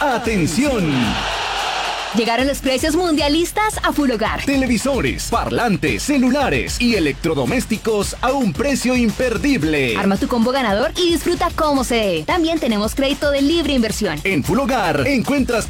¡Atención! Llegaron los precios mundialistas a Full Hogar. Televisores, parlantes, celulares y electrodomésticos a un precio imperdible. Arma tu combo ganador y disfruta como se dé. También tenemos crédito de libre inversión. En Full Hogar encuentras